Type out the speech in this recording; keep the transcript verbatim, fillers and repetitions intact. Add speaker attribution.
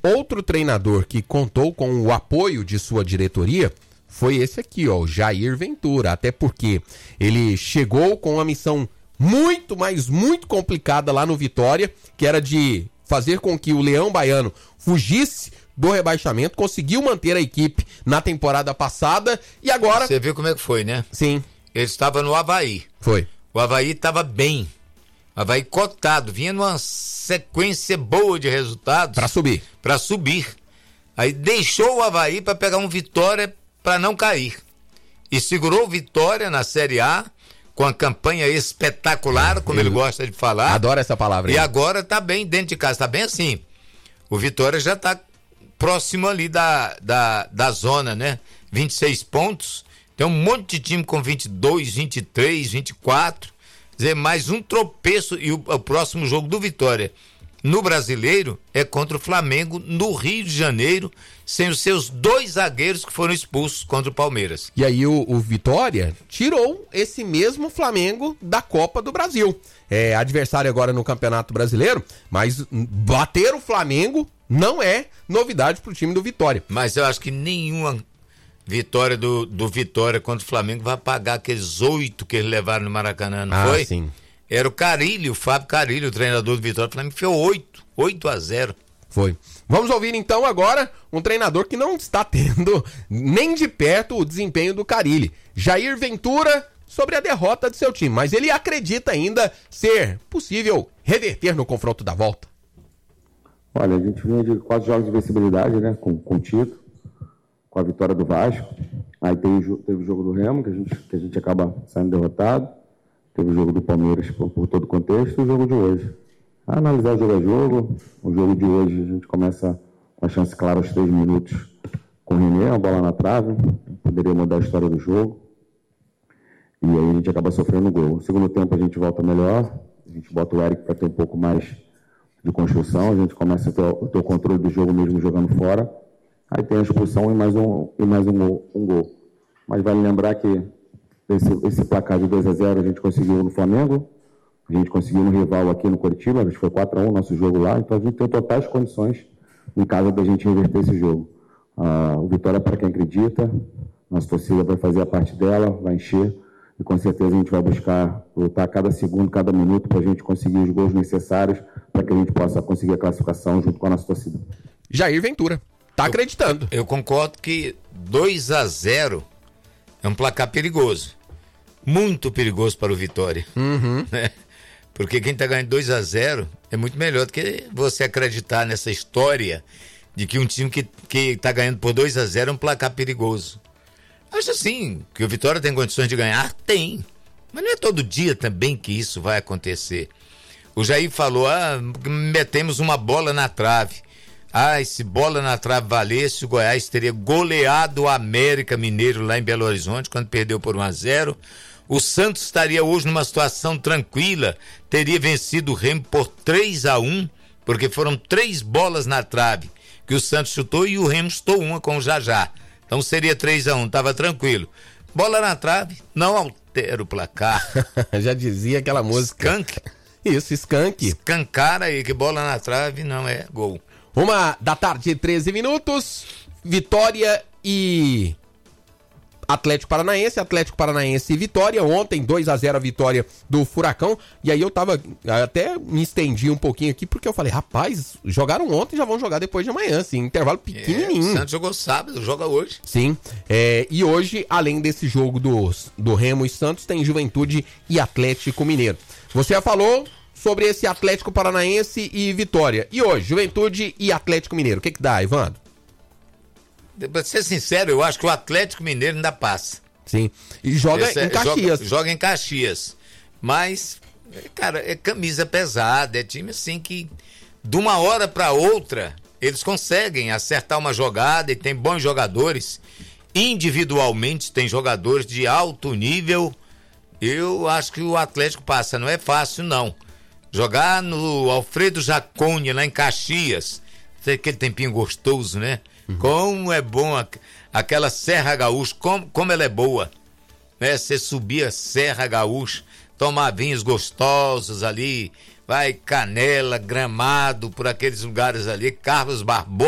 Speaker 1: Outro treinador que contou com o apoio de sua diretoria foi esse aqui, ó, o Jair Ventura, até porque ele chegou com uma missão muito, mas muito complicada lá no Vitória, que era de fazer com que o Leão Baiano fugisse do rebaixamento, conseguiu manter a equipe na temporada passada e agora...
Speaker 2: Você viu como é que foi, né?
Speaker 1: Sim.
Speaker 2: Ele estava no Avaí.
Speaker 1: Foi.
Speaker 2: O Avaí estava bem. O Avaí cotado, vinha numa sequência boa de resultados.
Speaker 1: Para subir.
Speaker 2: Para subir. Aí deixou o Avaí para pegar um Vitória para não cair. E segurou o Vitória na Série A, com a campanha espetacular, como ele, ele gosta de falar.
Speaker 1: Adoro essa palavra.
Speaker 2: E
Speaker 1: aí.
Speaker 2: agora tá bem dentro de casa, tá bem assim. O Vitória já tá próximo ali da, da, da zona, né? vinte e seis pontos. Tem um monte de time com vinte e dois, vinte e três, vinte e quatro. Quer dizer, mais um tropeço. E o, o próximo jogo do Vitória no Brasileiro é contra o Flamengo no Rio de Janeiro, sem os seus dois zagueiros que foram expulsos contra o Palmeiras.
Speaker 1: E aí o, o Vitória tirou esse mesmo Flamengo da Copa do Brasil. É adversário agora no Campeonato Brasileiro, mas bater o Flamengo não é novidade pro time do Vitória.
Speaker 2: Mas eu acho que nenhuma vitória do, do Vitória contra o Flamengo vai pagar aqueles oito que eles levaram no Maracanã, não
Speaker 1: ah,
Speaker 2: foi?
Speaker 1: Sim.
Speaker 2: Era o Carilli, o Fábio Carilli, o treinador do Vitória. O Flamengo fez oito, oito a zero.
Speaker 1: Foi. Vamos ouvir então agora um treinador que não está tendo nem de perto o desempenho do Carilli. Jair Ventura, sobre a derrota de seu time, mas ele acredita ainda ser possível reverter no confronto da volta.
Speaker 3: Olha, a gente vinha de quatro jogos de invencibilidade, né, com, com o Tito, com a vitória do Vasco. Aí teve, teve o jogo do Remo, que a gente, que a gente acaba saindo derrotado. Teve o jogo do Palmeiras por, por todo o contexto e o jogo de hoje. A analisar jogo a jogo, o jogo de hoje a gente começa com a chance clara aos três minutos com o René, uma bola na trave, poderia mudar a história do jogo. E aí a gente acaba sofrendo o gol. No segundo tempo a gente volta melhor, a gente bota o Eric para ter um pouco mais de construção, a gente começa a ter, a ter o controle do jogo mesmo jogando fora. Aí tem a expulsão e mais um, e mais um, gol, um gol. Mas vale lembrar que esse, esse placar de dois a zero a gente conseguiu no Flamengo, a gente conseguiu no rival aqui no Curitiba, a gente foi quatro a um nosso jogo lá, então a gente tem totais condições em casa da gente reverter esse jogo. Ah, o Vitória, para quem acredita, nossa torcida vai fazer a parte dela, vai encher, e com certeza a gente vai buscar lutar cada segundo, cada minuto para a gente conseguir os gols necessários para que a gente possa conseguir a classificação junto com a nossa torcida.
Speaker 1: Jair Ventura, tá acreditando.
Speaker 2: Eu, eu concordo que dois a zero é um placar perigoso, muito perigoso para o Vitória.
Speaker 1: Uhum.
Speaker 2: Né? Porque quem tá ganhando dois a zero é muito melhor do que você acreditar nessa história de que um time que, que tá ganhando por dois a zero é um placar perigoso. Acho assim, que o Vitória tem condições de ganhar? Tem. Mas não é todo dia também que isso vai acontecer. O Jair falou, ah, metemos uma bola na trave. Ah, se bola na trave valesse, o Goiás teria goleado o América Mineiro lá em Belo Horizonte, quando perdeu por um a zero. O Santos estaria hoje numa situação tranquila, teria vencido o Remo por três a um, porque foram três bolas na trave que o Santos chutou e o Remo chutou uma com o Jajá. Então seria três a um, estava tranquilo. Bola na trave, não altera o placar.
Speaker 1: Já dizia aquela música.
Speaker 2: Skank.
Speaker 1: Isso, Skank.
Speaker 2: Escancara aí, que bola na trave não é gol.
Speaker 1: Uma da tarde, treze minutos, Vitória e Atlético Paranaense, Atlético Paranaense e Vitória, ontem dois a zero a vitória do Furacão, e aí eu tava, até me estendi um pouquinho aqui, porque eu falei, rapaz, jogaram ontem e já vão jogar depois de amanhã, assim, intervalo pequenininho.
Speaker 2: É, o Santos jogou sábado, joga hoje.
Speaker 1: Sim, é, e hoje, além desse jogo do, do Remo e Santos, tem Juventude e Atlético Mineiro. Você já falou sobre esse Atlético Paranaense e Vitória, e hoje, Juventude e Atlético Mineiro, o que que dá, Evandro?
Speaker 2: Pra ser sincero, eu acho que o Atlético Mineiro ainda passa.
Speaker 1: Sim, e joga
Speaker 2: Esse,
Speaker 1: em Caxias.
Speaker 2: Joga, joga em Caxias. Mas, cara, é camisa pesada, é time assim que de uma hora para outra eles conseguem acertar uma jogada e tem bons jogadores. Individualmente tem jogadores de alto nível. Eu acho que o Atlético passa, não é fácil não. Jogar no Alfredo Jaconi lá em Caxias, tem aquele tempinho gostoso, né? Uhum. Como é bom a, aquela Serra Gaúcha, como, como ela é boa, né? Você subir a Serra Gaúcha, tomar vinhos gostosos ali, vai Canela, Gramado, por aqueles lugares ali, Carlos Barbosa.